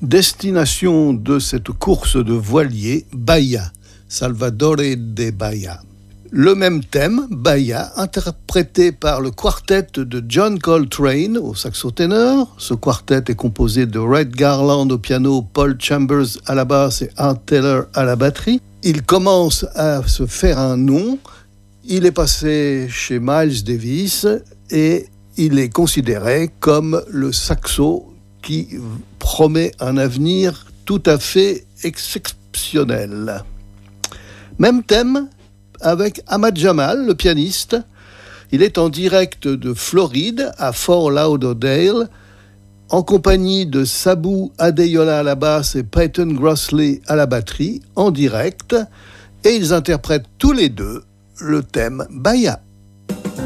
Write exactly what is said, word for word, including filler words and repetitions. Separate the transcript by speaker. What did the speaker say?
Speaker 1: Destination de cette course de voilier, Bahia, Salvador de Bahia. Le même thème, Bahia, interprété par le quartet de John Coltrane au saxo-ténor. Ce quartet est composé de Red Garland au piano, Paul Chambers à la basse et Art Taylor à la batterie. Il commence à se faire un nom. Il est passé chez Miles Davis et il est considéré comme le saxo qui promet un avenir tout à fait exceptionnel. Même thème avec Ahmad Jamal, le pianiste. Il est en direct de Floride, à Fort Lauderdale, en compagnie de Sabu Adeyola à la basse et Peyton Grossley à la batterie, en direct, et ils interprètent tous les deux le thème Bahia.